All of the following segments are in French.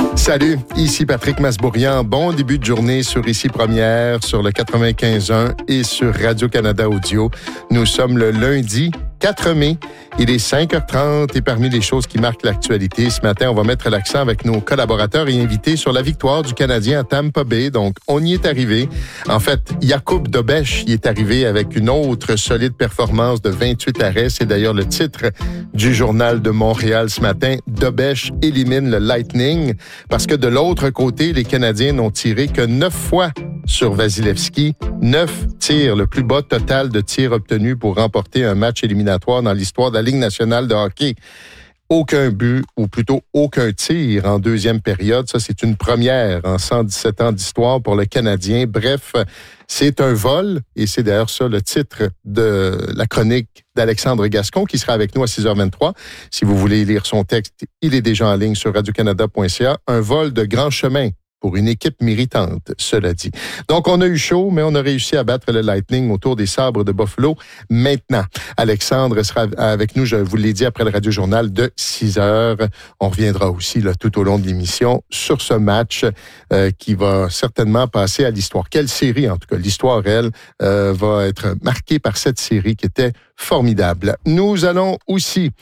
Salut, ici Patrick Masbourian. Bon début de journée sur Ici Première, sur le 95.1 et sur Radio-Canada Audio. Nous sommes le lundi 4 mai. Il est 5h30 et parmi les choses qui marquent l'actualité, ce matin, on va mettre l'accent avec nos collaborateurs et invités sur la victoire du Canadien à Tampa Bay. Donc, on y est arrivé. En fait, Jakub Dobeš y est arrivé avec une autre solide performance de 28 arrêts. C'est d'ailleurs le titre du Journal de Montréal ce matin. Dobeš élimine le Lightning parce que de l'autre côté, les Canadiens n'ont tiré que 9 fois sur Vasilevskiy. 9 tirs, le plus bas total de tirs obtenus pour remporter un match éliminatoire dans l'histoire de la Ligue nationale de hockey. Aucun but, ou plutôt aucun tir en deuxième période. Ça, c'est une première en 117 ans d'histoire pour le Canadien. Bref, c'est un vol, et c'est d'ailleurs ça le titre de la chronique d'Alexandre Gascon, qui sera avec nous à 6h23. Si vous voulez lire son texte, il est déjà en ligne sur radiocanada.ca. Un vol de grand chemin pour une équipe méritante, cela dit. Donc, on a eu chaud, mais on a réussi à battre le Lightning autour des Sabres de Buffalo. Maintenant, Alexandre sera avec nous, je vous l'ai dit, après le Radio-Journal de 6h. On reviendra aussi là, tout au long de l'émission sur ce match qui va certainement passer à l'histoire. Quelle série, en tout cas. L'histoire, elle, va être marquée par cette série qui était formidable. Nous allons aussi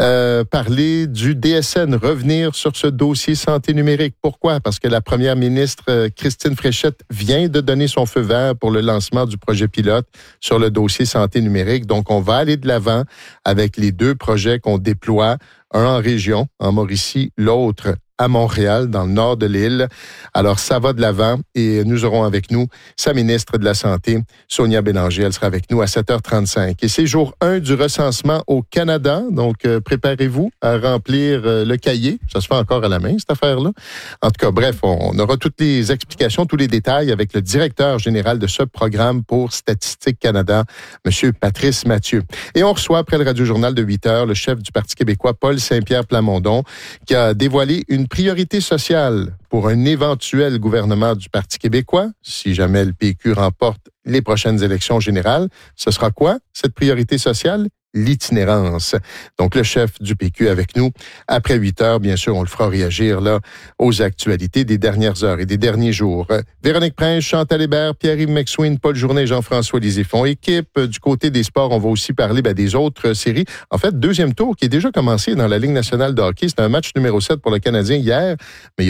parler du DSN, revenir sur ce dossier santé numérique. Pourquoi? Parce que la première ministre Christine Fréchette vient de donner son feu vert pour le lancement du projet pilote sur le dossier santé numérique. Donc, on va aller de l'avant avec les deux projets qu'on déploie, un en région, en Mauricie, l'autre à Montréal, dans le nord de l'île. Alors, ça va de l'avant et nous aurons avec nous sa ministre de la Santé, Sonia Bélanger. Elle sera avec nous à 7h35. Et c'est jour 1 du recensement au Canada. Donc, préparez-vous à remplir le cahier. Ça se fait encore à la main, cette affaire-là. En tout cas, bref, on aura toutes les explications, tous les détails avec le directeur général de ce programme pour Statistique Canada, M. Patrice Mathieu. Et on reçoit, après le Radio-Journal de 8h, le chef du Parti québécois, Paul Saint-Pierre Plamondon, qui a dévoilé une priorité sociale pour un éventuel gouvernement du Parti québécois, si jamais le PQ remporte les prochaines élections générales. Ce sera quoi, cette priorité sociale? L'itinérance. Donc, le chef du PQ avec nous. Après 8h, bien sûr, on le fera réagir là aux actualités des dernières heures et des derniers jours. Véronique Prince, Chantal Hébert, Pierre-Yves McSween, Paul Journet et Jean-François Lisée font équipe. Du côté des sports, on va aussi parler des autres séries. En fait, deuxième tour qui est déjà commencé dans la Ligue nationale de hockey. C'est un match numéro 7 pour le Canadien hier, mais